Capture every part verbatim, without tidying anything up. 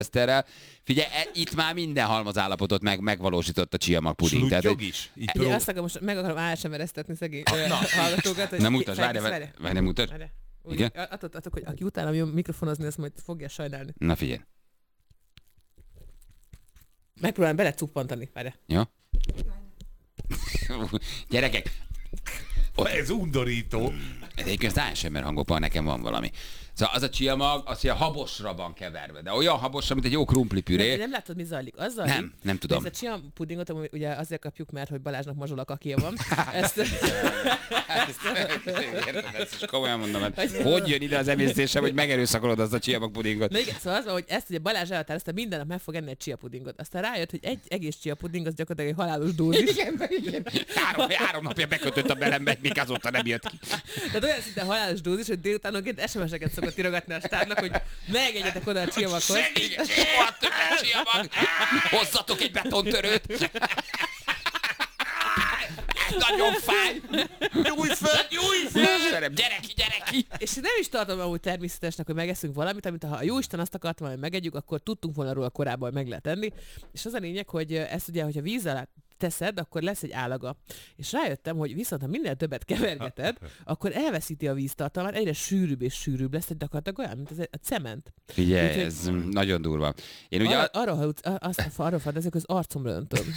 Eszterrel. Figyelj, e, itt már minden halmazállapotot meg, megvalósított a csiamag puding. Tehát, hogy... is. Így ugye azt akarom, most meg akarom á es em er-eztetni szegény hallgatókat. Hogy nem mutasd, várj, várj, várj, nem mutasd. Igen? Attól, hogy aki utána jön mikrofonozni, azt majd fogja sajnálni. Na figyelj. Megpróbálom bele cuppantani, várj. Jó? Gyerekek! Oh, ez undorító. Egyébként az á es em er hangokban nekem van valami. Szóval az a csiamag, az, hogy a habosra van keverve, de olyan habosra, mint egy jó krumplipüré. Nem, nem látod, mi zajlik? Az zajlik, nem, nem tudom. Ez a csiamag pudingot, amúgy ugye azért kapjuk, mert hogy Balázsnak mazsolak akija van. Ezt... Értem, ezt is komolyan mondom, hogy hogy jön ide az emésztésem, hogy megerőszakolod azt a csiamag pudingot. Na igen, szóval az van, hogy ezt ugye Balázs elhatározta, minden nap meg fog enni egy chia pudingot. Aztán rájött, hogy egy egész chia puding az gyakorlatilag egy halálos dózis. Igen, igen. Három, három napja bekötött a belembe, még azóta nem jött ki. Tehát olyan szinte halálos dózis, hogy délutánonként es em es-eket szokott írogatni a stábnak, hogy megegyetek oda a csiamaghoz. Soha többet csiamag! Hozzatok egy betontörőt! Nagyon fáj! Nyújj föl! Nyújj föl! Gyere ki, gyere ki! És nem is tartom amúgy természetesnek, hogy megeszünk valamit, amit ha a jóisten azt akart volna, hogy megegyük, akkor tudtunk volna róla korábban, hogy meg lehet enni. És az a lényeg, hogy ezt ugye, hogyha víz alá teszed, akkor lesz egy állaga. És rájöttem, hogy viszont ha minél többet kevergeted, akkor elveszíti a víztartalmát, egyre sűrűbb és sűrűbb lesz, egy gyakorlatilag olyan, mint az a cement. Figyelj, Úgyhogy ez nagyon durva. Én ugye... Arra, arra, ha azt arra fantázok, az arcomra öntöm.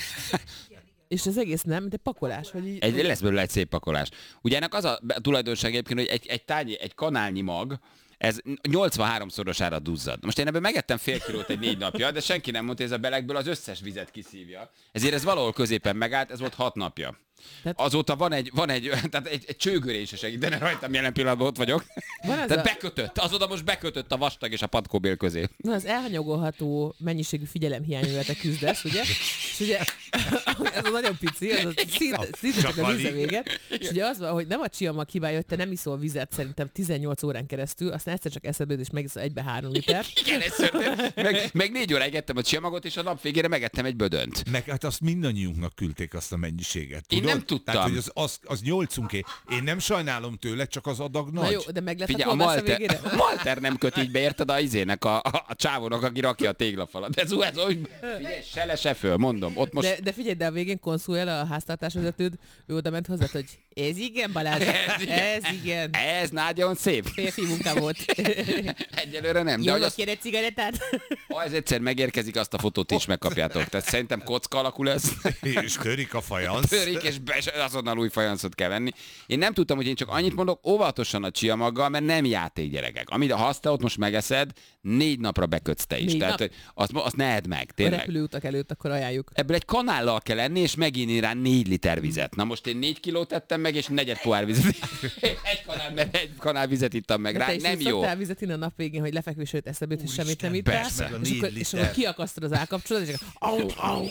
És az egész nem, mint egy pakolás. Hogy így, egy, lesz belőle egy szép pakolás. Ugye ennek az a tulajdonság egyébként, hogy egy, egy, tányi, egy kanálnyi mag, ez nyolcvanháromszorosára duzzad. Most én ebből megettem fél kilót egy négy napja, de senki nem mondta, hogy ez a belegből az összes vizet kiszívja. Ezért ez valahol középen megállt, ez volt hat napja. Tehát... Azóta van egy, van egy, tehát egy, egy csőgörés se segítene rajtam, jelen pillanatban ott vagyok. Tehát a... bekötött, azóta most bekötött a vastag és a patkóbél közé. Na, az elhanyagolható mennyiségű figyelemhiányúját a küzdesz, ugye? És ugye ez a nagyon pici, az a szinte csak a víze véget. És ugye az van, hogy nem a csiamag hibája, hogy te nem iszol vizet szerintem tizennyolc órán keresztül, aztán egyszer csak eszedbe és megiszol egybe három liter. Igen, ez történt. Meg, meg négy óráig ettem a csiamagot, és a nap végére megettem egy bödönt. Meg hát azt mindannyiunknak küldték azt a mennyiséget. Én nem tudtam. Tehát, hogy az, az, az nyolcunké. Én nem sajnálom tőle, csak az adag nagy. Na jó, de meg lett Figyelj, a Malter, végére? a Malter nem köt így be, érted a izének, a, a, a csávónak, aki rakja a téglafalat. Ez, ez úgy, figyelj, se le, se föl, mondom. Ott most... de, de figyelj, de a végén konszul a háztartásvezetőd, ő oda ment hozzá, hogy ez igen, Balázs, ez igen. Ez, igen. ez nagyon szép. Férfi munka volt. Egyelőre nem. Jó, hogy kér egy cigarettát? Ha ez egyszer megérkezik, azt a fotót is megkapjátok. Tehát szerintem kocka alakú lesz. És törik a fajansz. Törik, és be, azonnal új fajanszot kell venni. Én nem tudtam, hogy én csak annyit mondok, óvatosan a csiamaggal, mert nem játék, gyerekek. Amit ha azt te ott most megeszed, négy napra bekötsz te is. Négy Tehát nap? azt, azt ne edd meg, A tényleg. repülőutak előtt akkor ajánljuk. Ebből egy kanállal kell enni, és meginni rá négy liter vizet. Na most én négy kilót tettem meg, és negyed pohár vizet. egy, kanál, egy kanál vizet ittam meg rá, nem jó. Te is vizet inni a nap végén, hogy lefekvés előtt eszedbe, hogy semmit nem ittál, és, és akkor kiakasztod az állkapcsolót, és akkor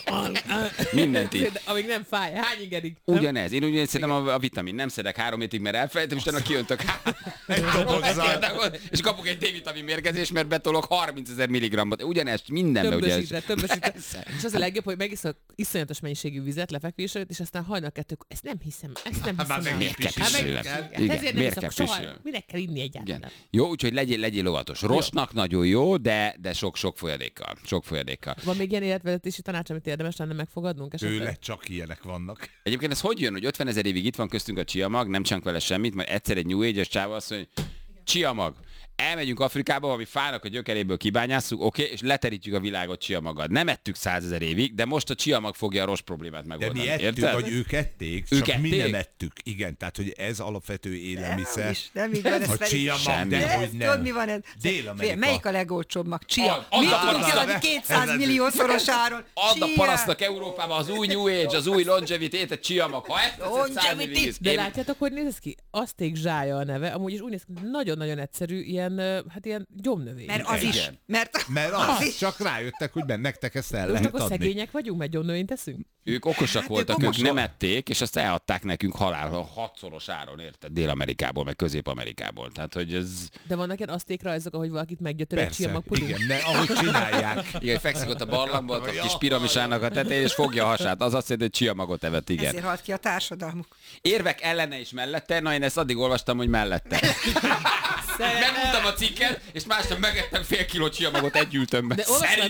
mindent így. Amíg nem fáj. Hány ingerig? Ugyanez. Én úgy szerintem a, a vitamin. Nem szedek három hétig, mert elfelejtem, és utána kiöntök egy dobozzal. És kapok egy D-vitamin mérgezés, mert betolok harmincezer milligrammot. Ugyanezt mindenbe. Többesítre, többesítre. És az a legjobb, hogy megiszol iszonyatotos mennyiségű vizet lefekvés előtt, és aztán hajnal kettők, ezt nem hiszem, ezt nem hiszem. Hát miért kell pisülni? Ezért nem hiszem, soha, minek kell inni egyáltalán. Jó, úgyhogy legyél, legyél óvatos. Rostnak nagyon jó, de, de sok, sok folyadékkal. Sok folyadékkal. Van még ilyen életvezetési tanács, amit érdemes lenne megfogadnunk? Tőle csak ilyenek vannak. Egyébként ez hogy jön, hogy ötvenezer évig itt van köztünk a csiamag, nem csinálunk vele semmit, majd egyszer egy New Age-es csáva azt mondja, hogy csiamag. Elmegyünk Afrikába, ami fának a gyökeréből kibányásszuk, oké, okay, és leterítjük a világot csiamaggal. Nem ettük százezer évig, de most a csiamag fogja a rossz problémát megoldani. De mi ettük, érted? vagy ők ették, ők csak ették? mi nem ettük. Igen, tehát hogy ez alapvető élelmiszer. Nem, is, nem így van, ez a csiamag, de hogy nem. Tudod, mi van ez? Dél-Amerika. Melyik a legolcsóbb mag? Chia. Ad, Mit ad, tudunk ad, eladni kétszáz millió szorosáron? Add a parasztnak Európában az új New Age, az új longevity-t, a csiamag. Ha ezt teszed száz évig, de látjátok, hogy néz ez ki? Azték zsája a neve, amúgy is úgy néz ki, nagyon-nagyon egyszerű, ilyen, hát ilyen gyomnövény. Mert az is. Mert, mert az, az is. Csak rájöttek, hogy nektek ezt el lehet akkor adni. szegények vagyunk, mert gyomnövényt teszünk? Ők okosak Hát voltak, ők ők okosak. nem ették, és azt eladták nekünk halál hatszoros áron, érted? Dél-Amerikából, meg Közép-Amerikából. Tehát, hogy ez... De vannak ilyen asztékrajzok, ahogy valakit meggyötör egy Persze, csiamag puding? igen, ne, ahogy csinálják. Igen, hogy fekszik ott a barlangban, a kis piramisának a tetején, és fogja a hasát. Az azt jelenti, hogy csiamagot evett, igen. ezért halt ki a társadalmuk. Érvek ellene és mellette, na én ezt addig olvastam, hogy mellette. Megmondtam a cikket, és másnap megettem fél kiló csiamagot egy ültömbe. De olvastam